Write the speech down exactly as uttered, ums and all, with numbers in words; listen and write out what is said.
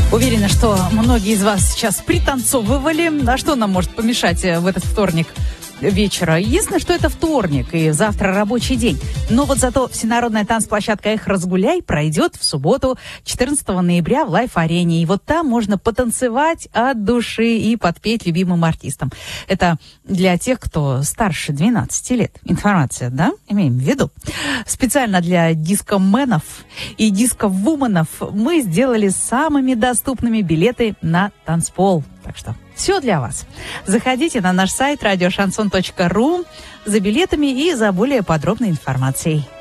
Уверена, что многие из вас сейчас пританцовывали. А что нам может помешать в этот вторник вечера? Единственное, что это вторник, и завтра рабочий день. Но вот зато всенародная танцплощадка «Эх, разгуляй» пройдет в субботу, четырнадцатого ноября в Лайф-арене. И вот там можно потанцевать от души и подпеть любимым артистам. Это для тех, кто старше двенадцати лет. Информация, да? Имеем в виду. Специально для дискоменов и дисковуменов мы сделали самыми доступными билеты на танцпол. Так что все для вас. Заходите на наш сайт радио шансон точка ру за билетами и за более подробной информацией.